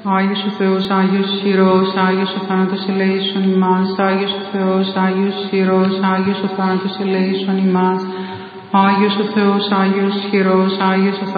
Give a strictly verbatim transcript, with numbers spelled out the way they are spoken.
Άγιος ο Θεός, Άγιος ισχυρός, Άγιος ο θάνατος ελέησον ημάς. Άγιος ο Θεός, Άγιος ισχυρός, Άγιος ο θάνατος ελέησον ημάς. Άγιος ο Θεός, Άγιος ισχυρός, Άγιος ο